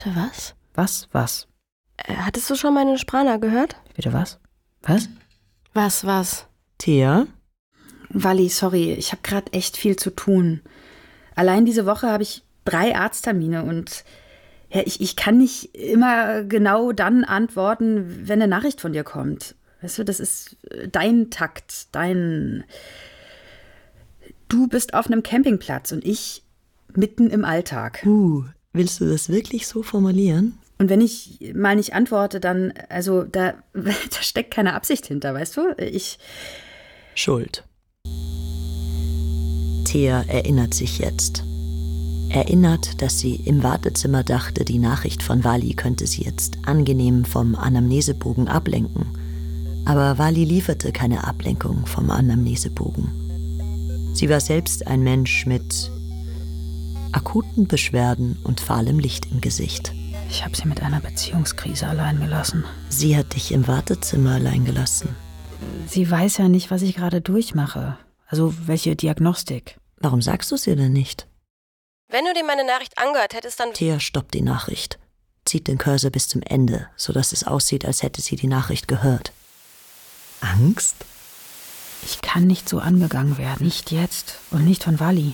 Was? Was? Hattest du schon meine Sprana gehört? Bitte was? Was? Was? Thea? Wally, sorry, ich habe gerade echt viel zu tun. Allein diese Woche habe ich 3 Arzttermine und ja, ich kann nicht immer genau dann antworten, wenn eine Nachricht von dir kommt. Weißt du, das ist dein Takt, Du bist auf einem Campingplatz und ich mitten im Alltag. Willst du das wirklich so formulieren? Und wenn ich mal nicht antworte, dann, da steckt keine Absicht hinter, weißt du? Schuld. Thea erinnert sich jetzt. Erinnert, dass sie im Wartezimmer dachte, die Nachricht von Wally könnte sie jetzt angenehm vom Anamnesebogen ablenken. Aber Wally lieferte keine Ablenkung vom Anamnesebogen. Sie war selbst ein Mensch mit akuten Beschwerden und fahlem Licht im Gesicht. Ich habe sie mit einer Beziehungskrise allein gelassen. Sie hat dich im Wartezimmer allein gelassen. Sie weiß ja nicht, was ich gerade durchmache. Also welche Diagnostik. Warum sagst du es ihr denn nicht? Wenn du dir meine Nachricht angehört hättest, dann... Thea stoppt die Nachricht, zieht den Cursor bis zum Ende, sodass es aussieht, als hätte sie die Nachricht gehört. Angst? Ich kann nicht so angegangen werden. Nicht jetzt und nicht von Wally.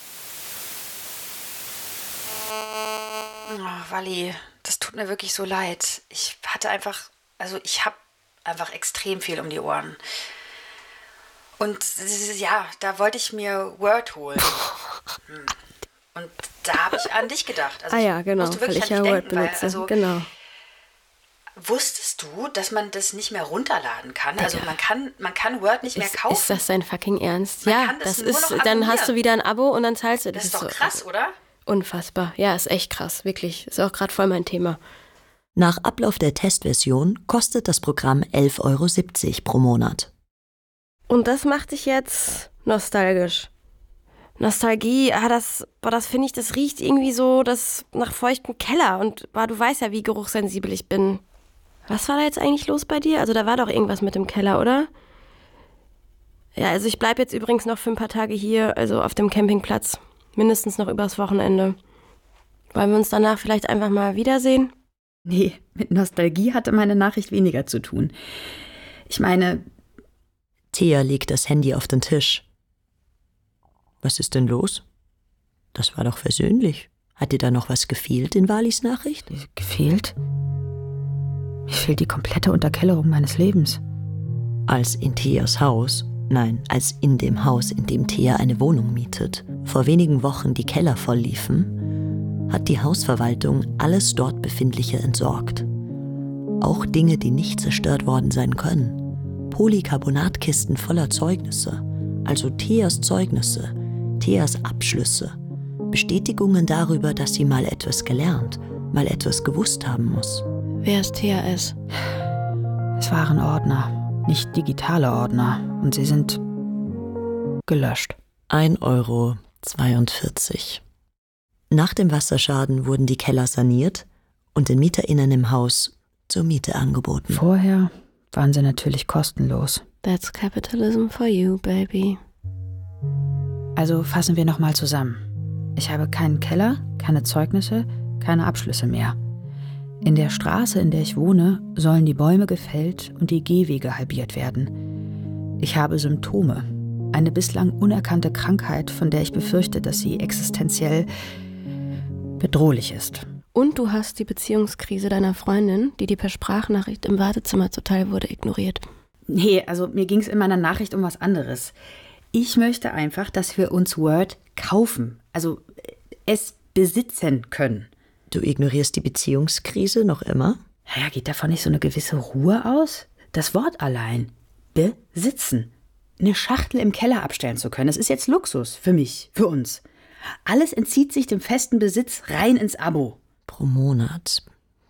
Oh, Wally, das tut mir wirklich so leid. Ich habe einfach extrem viel um die Ohren. Und ja, da wollte ich mir Word holen. Und da habe ich an dich gedacht. Also ja, genau, musste wirklich weil ich an dich ja Word denken, benutze. Genau. Wusstest du, dass man das nicht mehr runterladen kann? Also man kann Word nicht mehr kaufen. Ist das dein fucking Ernst? Man Ja, kann das das nur ist, noch dann hast abonnieren. du wieder ein Abo und dann zahlst du. Das ist doch krass, oder? Unfassbar. Ja, ist echt krass, wirklich. Ist auch gerade voll mein Thema. Nach Ablauf der Testversion kostet das Programm 11,70 € pro Monat. Und das macht dich jetzt nostalgisch. Nostalgie, das finde ich, das riecht irgendwie so nach feuchtem Keller. Und du weißt ja, wie geruchssensibel ich bin. Was war da jetzt eigentlich los bei dir? Also da war doch irgendwas mit dem Keller, oder? Ja, also ich bleibe jetzt übrigens noch für ein paar Tage hier, also auf dem Campingplatz. Mindestens noch übers Wochenende. Wollen wir uns danach vielleicht einfach mal wiedersehen? Nee, mit Nostalgie hatte meine Nachricht weniger zu tun. Ich meine... Thea legt das Handy auf den Tisch. Was ist denn los? Das war doch versöhnlich. Hat dir da noch was gefehlt in Walis Nachricht? Gefehlt? Mir fehlt die komplette Unterkellerung meines Lebens. Als in Theas Haus, als in dem Haus, in dem Thea eine Wohnung mietet, vor wenigen Wochen die Keller voll liefen, hat die Hausverwaltung alles dort Befindliche entsorgt. Auch Dinge, die nicht zerstört worden sein können. Polycarbonatkisten voller Zeugnisse, also Theas Zeugnisse, Theas Abschlüsse, Bestätigungen darüber, dass sie mal etwas gelernt, mal etwas gewusst haben muss. Wer ist Thea S? Es waren Ordner, nicht digitale Ordner, und sie sind gelöscht. 1,42 €. Nach dem Wasserschaden wurden die Keller saniert und den MieterInnen im Haus zur Miete angeboten. Vorher waren sie natürlich kostenlos. That's capitalism for you, baby. Also fassen wir nochmal zusammen. Ich habe keinen Keller, keine Zeugnisse, keine Abschlüsse mehr. In der Straße, in der ich wohne, sollen die Bäume gefällt und die Gehwege halbiert werden. Ich habe Symptome. Eine bislang unerkannte Krankheit, von der ich befürchte, dass sie existenziell bedrohlich ist. Und du hast die Beziehungskrise deiner Freundin, die dir per Sprachnachricht im Wartezimmer zuteil wurde, ignoriert. Nee, also mir ging es in meiner Nachricht um was anderes. Ich möchte einfach, dass wir uns Word kaufen. Also es besitzen können. Du ignorierst die Beziehungskrise noch immer? Naja, geht davon nicht so eine gewisse Ruhe aus? Das Wort allein. Besitzen. Eine Schachtel im Keller abstellen zu können, das ist jetzt Luxus für mich, für uns. Alles entzieht sich dem festen Besitz rein ins Abo. Pro Monat.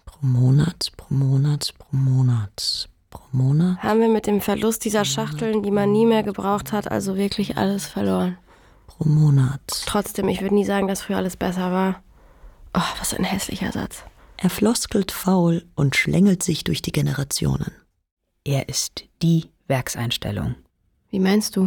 Haben wir mit dem Verlust dieser Schachteln, die man nie mehr gebraucht hat, also wirklich alles verloren. Pro Monat. Trotzdem, ich würde nie sagen, dass früher alles besser war. Oh, was ein hässlicher Satz. Er floskelt faul und schlängelt sich durch die Generationen. Er ist die Werkseinstellung. Wie meinst du?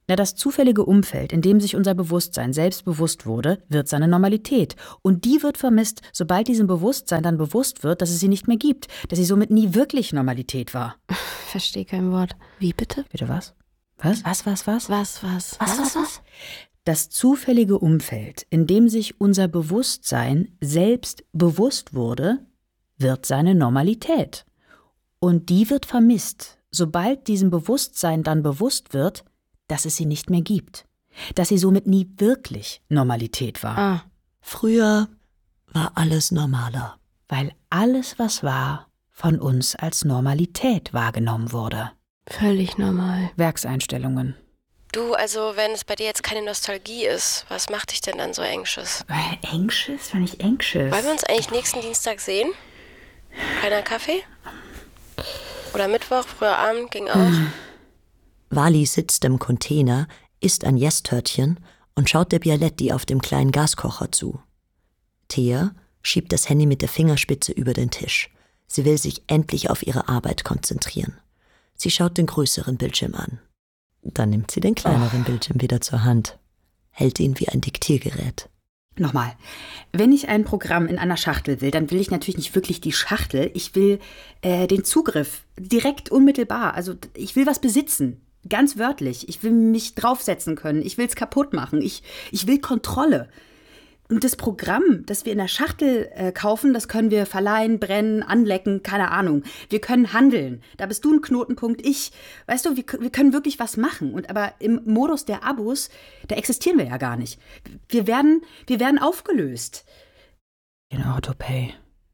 Na, das zufällige Umfeld, in dem sich unser Bewusstsein selbst bewusst wurde, wird seine Normalität. Und die wird vermisst, sobald diesem Bewusstsein dann bewusst wird, dass es sie nicht mehr gibt, dass sie somit nie wirklich Normalität war. Verstehe kein Wort. Wie bitte? Bitte was? Was? Was? Das zufällige Umfeld, in dem sich unser Bewusstsein selbst bewusst wurde, wird seine Normalität. Und die wird vermisst, sobald diesem Bewusstsein dann bewusst wird, dass es sie nicht mehr gibt. Dass sie somit nie wirklich Normalität war. Früher war alles normaler. Weil alles, was war, von uns als Normalität wahrgenommen wurde. Völlig normal. Werkseinstellungen. Du, also wenn es bei dir jetzt keine Nostalgie ist, was macht dich denn dann so anxious? Anxious? War nicht anxious. Wollen wir uns eigentlich nächsten Dienstag sehen? Keiner Kaffee? Oder Mittwoch, früher Abend, ging auch. Wally sitzt im Container, isst ein Yes-Törtchen und schaut der Bialetti auf dem kleinen Gaskocher zu. Thea schiebt das Handy mit der Fingerspitze über den Tisch. Sie will sich endlich auf ihre Arbeit konzentrieren. Sie schaut den größeren Bildschirm an. Dann nimmt sie den kleineren Bildschirm wieder zur Hand, hält ihn wie ein Diktiergerät. Nochmal, wenn ich ein Programm in einer Schachtel will, dann will ich natürlich nicht wirklich die Schachtel. Ich will den Zugriff direkt unmittelbar. Also ich will was besitzen, ganz wörtlich. Ich will mich draufsetzen können. Ich will es kaputt machen. Ich will Kontrolle. Und das Programm, das wir in der Schachtel kaufen, das können wir verleihen, brennen, anlecken, keine Ahnung. Wir können handeln. Da bist du ein Knotenpunkt, ich. Weißt du, wir können wirklich was machen. Aber im Modus der Abos, da existieren wir ja gar nicht. Wir werden aufgelöst. In Autopay.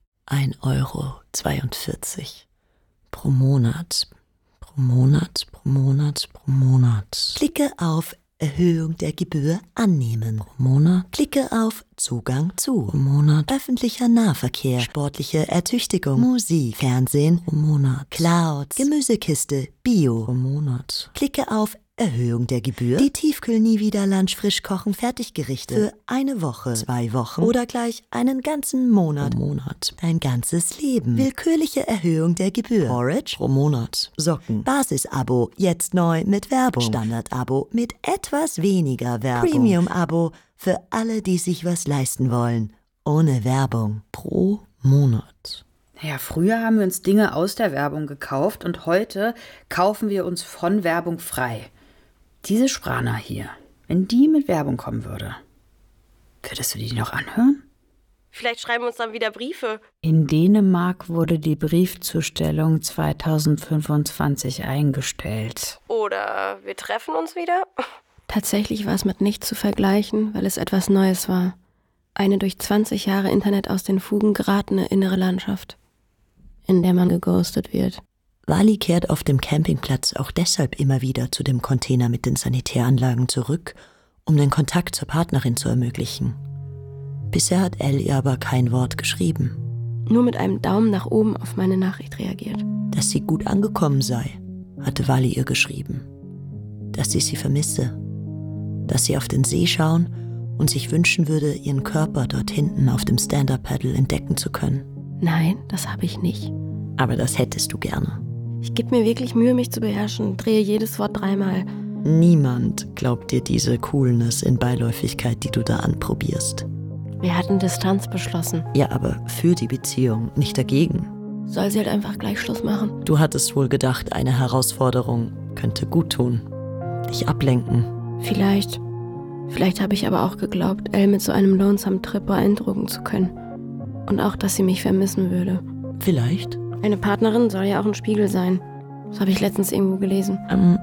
1,42 € pro Monat. Pro Monat. Klicke auf Erhöhung der Gebühr annehmen. Pro Monat. Klicke auf Zugang zu. Pro Monat. Öffentlicher Nahverkehr. Sportliche Ertüchtigung. Musik. Fernsehen. Pro Monat. Clouds. Gemüsekiste. Bio. Pro Monat. Klicke auf Erhöhung der Gebühr. Die Tiefkühl-Nie wieder Lunch frisch kochen Fertiggerichte. Für eine Woche, 2 Wochen oder gleich einen ganzen Monat. Pro Monat. Dein ganzes Leben. Willkürliche Erhöhung der Gebühr. Porridge pro Monat. Socken. Basis-Abo. Jetzt neu mit Werbung. Standard-Abo mit etwas weniger Werbung. Premium-Abo für alle, die sich was leisten wollen. Ohne Werbung. Pro Monat. Naja, früher haben wir uns Dinge aus der Werbung gekauft und heute kaufen wir uns von Werbung frei. Diese Sprana hier, wenn die mit Werbung kommen würde, würdest du die noch anhören? Vielleicht schreiben wir uns dann wieder Briefe. In Dänemark wurde die Briefzustellung 2025 eingestellt. Oder wir treffen uns wieder? Tatsächlich war es mit nichts zu vergleichen, weil es etwas Neues war. Eine durch 20 Jahre Internet aus den Fugen geratene innere Landschaft, in der man geghostet wird. Wally kehrt auf dem Campingplatz auch deshalb immer wieder zu dem Container mit den Sanitäranlagen zurück, um den Kontakt zur Partnerin zu ermöglichen. Bisher hat Elle ihr aber kein Wort geschrieben. Nur mit einem Daumen nach oben auf meine Nachricht reagiert. Dass sie gut angekommen sei, hatte Wally ihr geschrieben. Dass sie vermisse. Dass sie auf den See schauen und sich wünschen würde, ihren Körper dort hinten auf dem Stand-Up-Paddle entdecken zu können. Nein, das habe ich nicht. Aber das hättest du gerne. Ich gebe mir wirklich Mühe, mich zu beherrschen, drehe jedes Wort 3-mal. Niemand glaubt dir diese Coolness in Beiläufigkeit, die du da anprobierst. Wir hatten Distanz beschlossen. Ja, aber für die Beziehung, nicht dagegen. Soll sie halt einfach gleich Schluss machen? Du hattest wohl gedacht, eine Herausforderung könnte gut tun. Dich ablenken. Vielleicht habe ich aber auch geglaubt, Elle mit so einem Lonesome Trip beeindrucken zu können. Und auch, dass sie mich vermissen würde. Vielleicht. Eine Partnerin soll ja auch ein Spiegel sein. Das habe ich letztens irgendwo gelesen.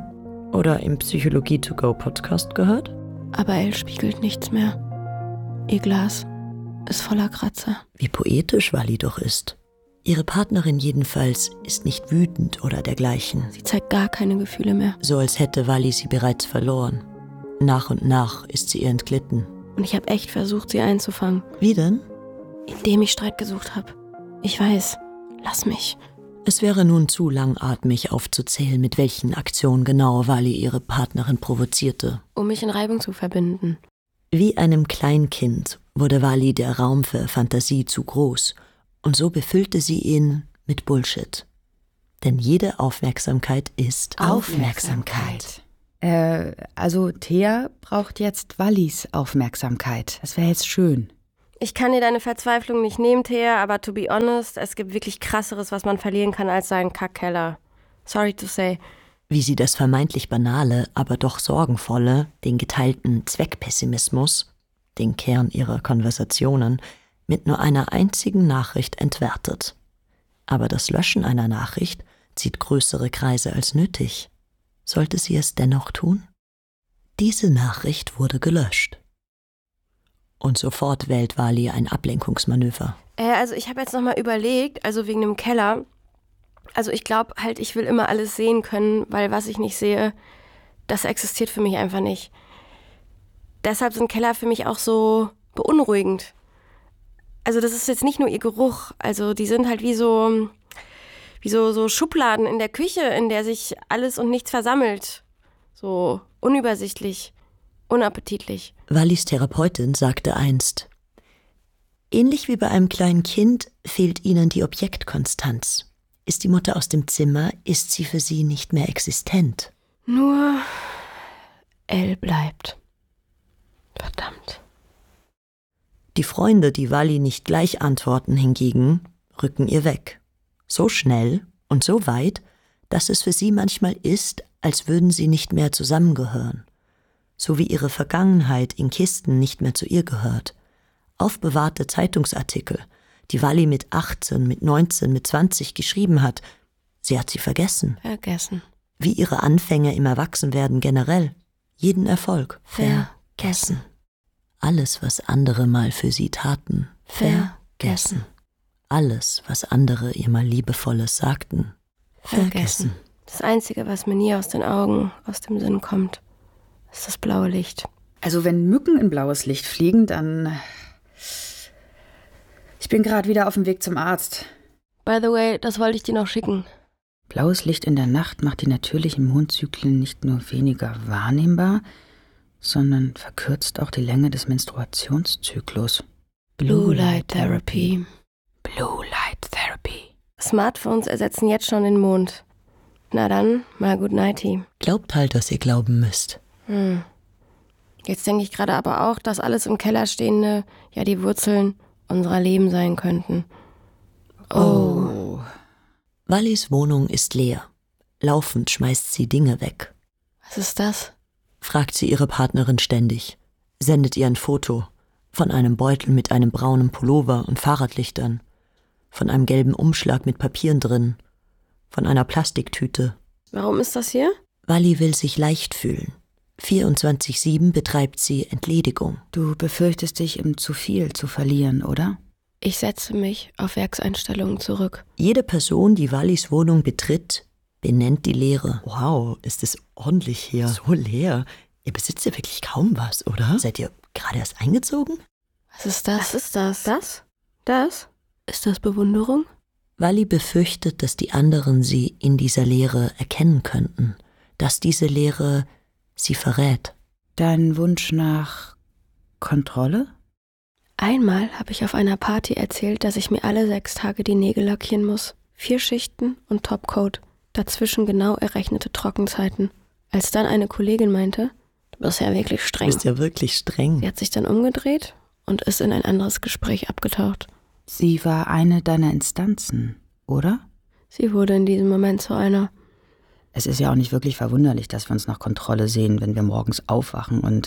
Oder im Psychologie-to-go-Podcast gehört? Aber Elle spiegelt nichts mehr. Ihr Glas ist voller Kratzer. Wie poetisch Wally doch ist. Ihre Partnerin jedenfalls ist nicht wütend oder dergleichen. Sie zeigt gar keine Gefühle mehr. So als hätte Wally sie bereits verloren. Nach und nach ist sie ihr entglitten. Und ich habe echt versucht, sie einzufangen. Wie denn? Indem ich Streit gesucht habe. Ich weiß, lass mich. Es wäre nun zu langatmig aufzuzählen, mit welchen Aktionen genau Wally ihre Partnerin provozierte. Um mich in Reibung zu verbinden. Wie einem Kleinkind wurde Wally der Raum für Fantasie zu groß und so befüllte sie ihn mit Bullshit. Denn jede Aufmerksamkeit ist Aufmerksamkeit. Also Thea braucht jetzt Wallis Aufmerksamkeit. Das wäre jetzt schön. Ich kann dir deine Verzweiflung nicht nehmen, Thea, aber to be honest, es gibt wirklich Krasseres, was man verlieren kann als seinen Kackkeller. Sorry to say. Wie sie das vermeintlich Banale, aber doch Sorgenvolle, den geteilten Zweckpessimismus, den Kern ihrer Konversationen, mit nur einer einzigen Nachricht entwertet. Aber das Löschen einer Nachricht zieht größere Kreise als nötig. Sollte sie es dennoch tun? Diese Nachricht wurde gelöscht. Und sofort wählt Wally ein Ablenkungsmanöver. Also ich habe jetzt nochmal überlegt, also wegen dem Keller. Also ich glaube halt, ich will immer alles sehen können, weil was ich nicht sehe, das existiert für mich einfach nicht. Deshalb sind Keller für mich auch so beunruhigend. Also das ist jetzt nicht nur ihr Geruch, also die sind halt wie so Schubladen in der Küche, in der sich alles und nichts versammelt. So unübersichtlich, unappetitlich. Wallys Therapeutin sagte einst, ähnlich wie bei einem kleinen Kind fehlt ihnen die Objektkonstanz. Ist die Mutter aus dem Zimmer, ist sie für sie nicht mehr existent. Nur Elle bleibt. Verdammt. Die Freunde, die Wally nicht gleich antworten hingegen, rücken ihr weg. So schnell und so weit, dass es für sie manchmal ist, als würden sie nicht mehr zusammengehören. So wie ihre Vergangenheit in Kisten nicht mehr zu ihr gehört. Aufbewahrte Zeitungsartikel, die Wally mit 18, mit 19, mit 20 geschrieben hat, sie hat sie vergessen. Vergessen. Wie ihre Anfänge im Erwachsenwerden generell. Jeden Erfolg. Vergessen. Alles, was andere mal für sie taten. Vergessen. Alles, was andere ihr mal Liebevolles sagten. Vergessen. Das Einzige, was mir nie aus den Augen, aus dem Sinn kommt, ist das blaue Licht. Also wenn Mücken in blaues Licht fliegen, dann... Ich bin gerade wieder auf dem Weg zum Arzt. By the way, das wollte ich dir noch schicken. Blaues Licht in der Nacht macht die natürlichen Mondzyklen nicht nur weniger wahrnehmbar, sondern verkürzt auch die Länge des Menstruationszyklus. Blue Light Therapy. Blue Light Therapy. Smartphones ersetzen jetzt schon den Mond. Na dann, mal good nighty. Glaubt halt, was ihr glauben müsst. Jetzt denke ich gerade aber auch, dass alles im Keller Stehende ja die Wurzeln unserer Leben sein könnten. Oh. Wallys Wohnung ist leer. Laufend schmeißt sie Dinge weg. Was ist das? Fragt sie ihre Partnerin ständig. Sendet ihr ein Foto von einem Beutel mit einem braunen Pullover und Fahrradlichtern, von einem gelben Umschlag mit Papieren drin, von einer Plastiktüte. Warum ist das hier? Wally will sich leicht fühlen. 24/7 betreibt sie Entledigung. Du befürchtest dich im zu viel zu verlieren, oder? Ich setze mich auf Werkseinstellungen zurück. Jede Person, die Wallys Wohnung betritt, benennt die Leere. Wow, ist es ordentlich hier. So leer. Ihr besitzt ja wirklich kaum was, oder? Seid ihr gerade erst eingezogen? Was ist das? Was ist das? Das? Das? Ist das Bewunderung? Wally befürchtet, dass die anderen sie in dieser Leere erkennen könnten. Dass diese Leere sie verrät. Dein Wunsch nach Kontrolle? Einmal habe ich auf einer Party erzählt, dass ich mir alle 6 Tage die Nägel lackieren muss. 4 Schichten und Topcoat. Dazwischen genau errechnete Trockenzeiten. Als dann eine Kollegin meinte, du bist ja wirklich streng. Du bist ja wirklich streng. Sie hat sich dann umgedreht und ist in ein anderes Gespräch abgetaucht. Sie war eine deiner Instanzen, oder? Sie wurde in diesem Moment zu einer. Es ist ja auch nicht wirklich verwunderlich, dass wir uns nach Kontrolle sehen, wenn wir morgens aufwachen und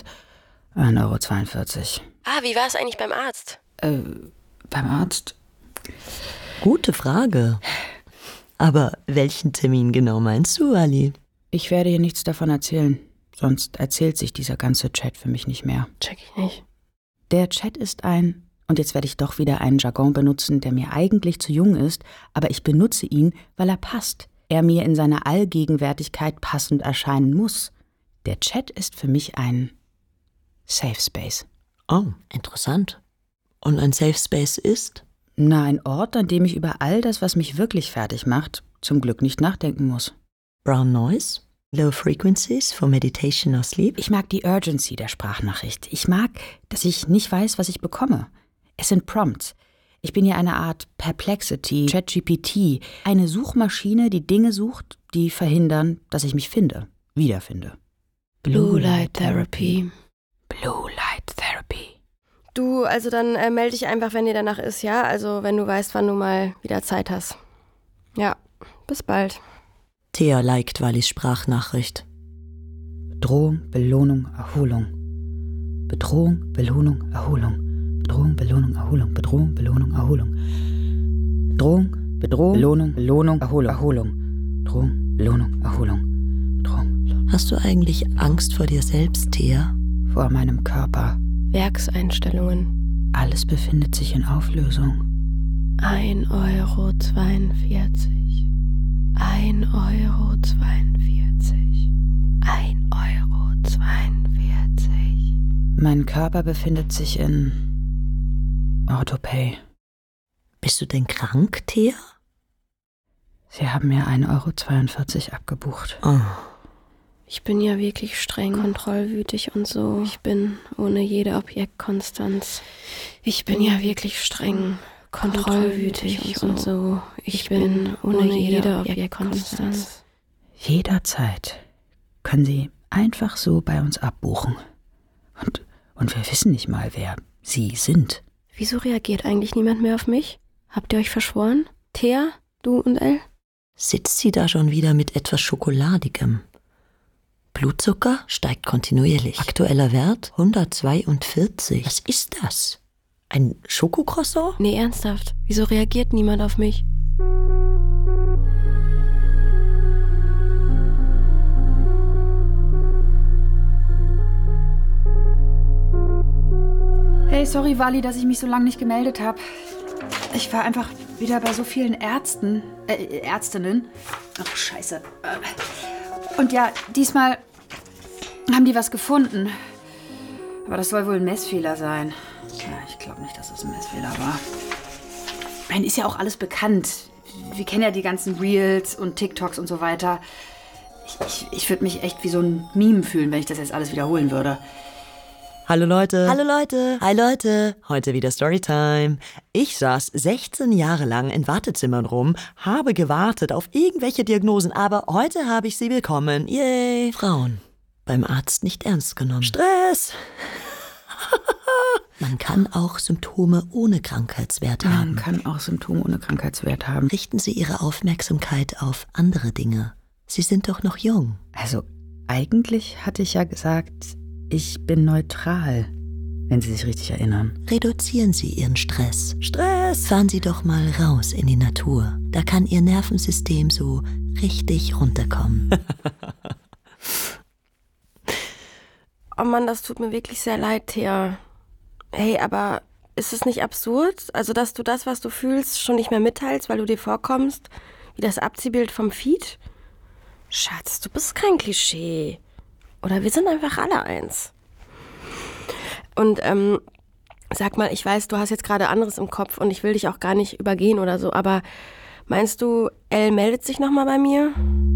1,42 €. Wie war es eigentlich beim Arzt? Beim Arzt? Gute Frage. Aber welchen Termin genau meinst du, Wally? Ich werde hier nichts davon erzählen. Sonst erzählt sich dieser ganze Chat für mich nicht mehr. Check ich nicht. Der Chat ist und jetzt werde ich doch wieder einen Jargon benutzen, der mir eigentlich zu jung ist, aber ich benutze ihn, weil er passt. Er mir in seiner Allgegenwärtigkeit passend erscheinen muss. Der Chat ist für mich ein Safe Space. Oh, interessant. Und ein Safe Space ist? Na, ein Ort, an dem ich über all das, was mich wirklich fertig macht, zum Glück nicht nachdenken muss. Brown Noise? Low Frequencies for Meditation or Sleep? Ich mag die Urgency der Sprachnachricht. Ich mag, dass ich nicht weiß, was ich bekomme. Es sind Prompts. Ich bin ja eine Art Perplexity, ChatGPT, eine Suchmaschine, die Dinge sucht, die verhindern, dass ich mich wiederfinde. Blue Light Therapy. Blue Light Therapy. Du, also dann melde dich einfach, wenn dir danach ist, ja? Also wenn du weißt, wann du mal wieder Zeit hast. Ja, bis bald. Thea liked Wallis Sprachnachricht. Bedrohung, Belohnung, Erholung. Bedrohung, Belohnung, Erholung. Bedrohung, Belohnung, Erholung. Bedrohung, Belohnung, Erholung. Bedrohung, Belohnung, Erholung. Bedrohung, Belohnung, Erholung. Bedrohung. Hast du eigentlich Angst vor dir selbst, Thea? Vor meinem Körper. Werkseinstellungen. Alles befindet sich in Auflösung. 1,42 Euro. 1,42 Euro. 1,42 Euro. Mein Körper befindet sich in Autopay. Bist du denn krank, Thea? Sie haben mir 1,42 Euro abgebucht. Oh. Ich bin ja wirklich streng, kontrollwütig und so. Ich bin ohne jede Objektkonstanz. Ich bin ja wirklich streng, kontrollwütig und so. Ich bin ohne jede Objektkonstanz. Jederzeit können Sie einfach so bei uns abbuchen. Und wir wissen nicht mal, wer Sie sind. Wieso reagiert eigentlich niemand mehr auf mich? Habt ihr euch verschworen? Thea, du und Elle? Sitzt sie da schon wieder mit etwas Schokoladigem? Blutzucker steigt kontinuierlich. Aktueller Wert 142. Was ist das? Ein Schokocroissant? Nee, ernsthaft. Wieso reagiert niemand auf mich? Hey, sorry, Wally, dass ich mich so lange nicht gemeldet habe. Ich war einfach wieder bei so vielen Ärztinnen. Ach, scheiße. Und ja, diesmal haben die was gefunden. Aber das soll wohl ein Messfehler sein. Ja, ich glaube nicht, dass es ein Messfehler war. Ich meine, ist ja auch alles bekannt. Wir kennen ja die ganzen Reels und TikToks und so weiter. Ich würde mich echt wie so ein Meme fühlen, wenn ich das jetzt alles wiederholen würde. Hallo Leute. Hallo Leute. Hi Leute. Heute wieder Storytime. Ich saß 16 Jahre lang in Wartezimmern rum, habe gewartet auf irgendwelche Diagnosen, aber heute habe ich sie bekommen. Yay. Frauen. Beim Arzt nicht ernst genommen. Stress. Man kann auch Symptome ohne Krankheitswert haben. Man kann auch Symptome ohne Krankheitswert haben. Richten Sie Ihre Aufmerksamkeit auf andere Dinge. Sie sind doch noch jung. Also, eigentlich hatte ich ja gesagt, ich bin neutral, wenn Sie sich richtig erinnern. Reduzieren Sie Ihren Stress. Stress! Fahren Sie doch mal raus in die Natur. Da kann Ihr Nervensystem so richtig runterkommen. Oh Mann, das tut mir wirklich sehr leid, Thea. Hey, aber ist es nicht absurd? Also, dass du das, was du fühlst, schon nicht mehr mitteilst, weil du dir vorkommst, wie das Abziehbild vom Feed? Schatz, du bist kein Klischee. Oder wir sind einfach alle eins. Und sag mal, ich weiß, du hast jetzt gerade anderes im Kopf und ich will dich auch gar nicht übergehen oder so, aber meinst du, Elle meldet sich nochmal bei mir?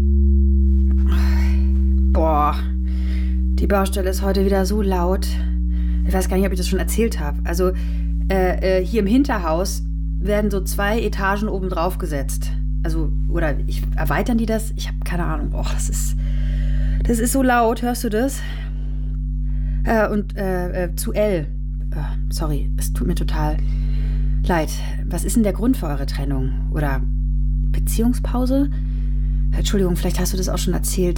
Boah, die Baustelle ist heute wieder so laut. Ich weiß gar nicht, ob ich das schon erzählt habe. Also hier im Hinterhaus werden so 2 Etagen oben drauf gesetzt. Also, oder erweitern die das? Ich habe keine Ahnung. Oh, das ist so laut. Hörst du das? Und zu Elle. Sorry, es tut mir total leid. Was ist denn der Grund für eure Trennung? Oder Beziehungspause? Entschuldigung, vielleicht hast du das auch schon erzählt.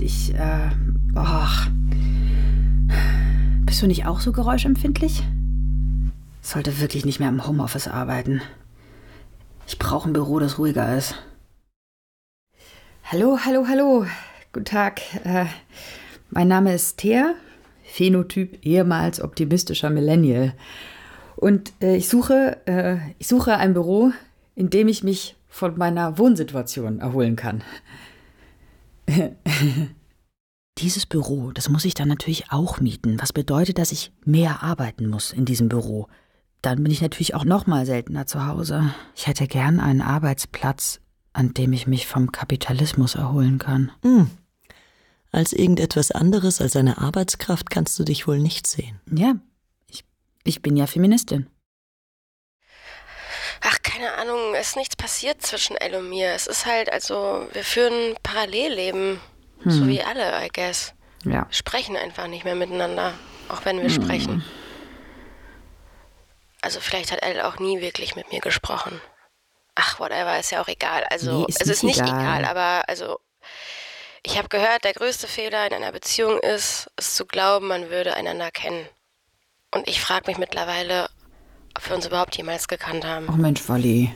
Bist du nicht auch so geräuschempfindlich? Ich sollte wirklich nicht mehr im Homeoffice arbeiten. Ich brauche ein Büro, das ruhiger ist. Hallo. Guten Tag. Mein Name ist Thea, Phänotyp ehemals optimistischer Millennial. Und ich suche ein Büro, in dem ich mich von meiner Wohnsituation erholen kann. Dieses Büro, das muss ich dann natürlich auch mieten, was bedeutet, dass ich mehr arbeiten muss in diesem Büro. Dann bin ich natürlich auch noch mal seltener zu Hause. Ich hätte gern einen Arbeitsplatz, an dem ich mich vom Kapitalismus erholen kann. Als irgendetwas anderes als eine Arbeitskraft kannst du dich wohl nicht sehen. Ja, ich bin ja Feministin. Ach, keine Ahnung, es ist nichts passiert zwischen Elle und mir. Es ist halt, also, wir führen Parallelleben. So wie alle, I guess. Ja. Sprechen einfach nicht mehr miteinander, auch wenn wir sprechen. Also vielleicht hat Elle auch nie wirklich mit mir gesprochen. Ach, whatever, ist ja auch egal. Also, Nee, es ist nicht egal, aber also ich habe gehört, der größte Fehler in einer Beziehung ist, es zu glauben, man würde einander kennen. Und ich frage mich mittlerweile, ob wir uns überhaupt jemals gekannt haben. Ach Mensch, Wally.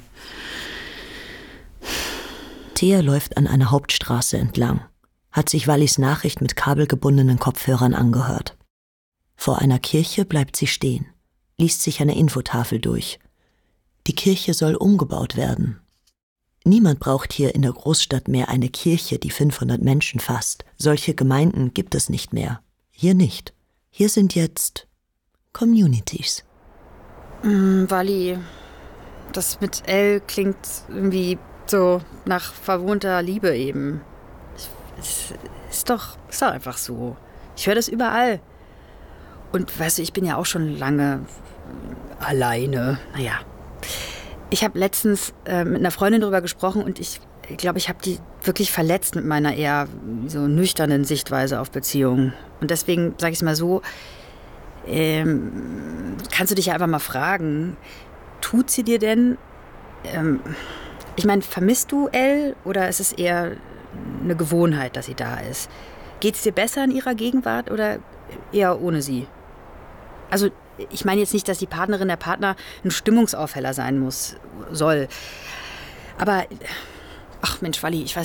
Thea läuft an einer Hauptstraße entlang, hat sich Wallys Nachricht mit kabelgebundenen Kopfhörern angehört. Vor einer Kirche bleibt sie stehen, liest sich eine Infotafel durch. Die Kirche soll umgebaut werden. Niemand braucht hier in der Großstadt mehr eine Kirche, die 500 Menschen fasst. Solche Gemeinden gibt es nicht mehr. Hier nicht. Hier sind jetzt Communities. Wally, das mit Elle klingt irgendwie so nach verwohnter Liebe eben. Es ist doch einfach so. Ich höre das überall. Und weißt du, ich bin ja auch schon lange alleine. Naja. Ich habe letztens mit einer Freundin darüber gesprochen und ich glaube, ich habe die wirklich verletzt mit meiner eher so nüchternen Sichtweise auf Beziehungen. Und deswegen sage ich es mal so, kannst du dich ja einfach mal fragen, tut sie dir denn, ich meine, vermisst du Elle oder ist es eher eine Gewohnheit, dass sie da ist? Geht es dir besser in ihrer Gegenwart oder eher ohne sie? Also ich meine jetzt nicht, dass die Partnerin, der Partner ein Stimmungsaufheller sein soll. Aber, ach Mensch, Wally, ich weiß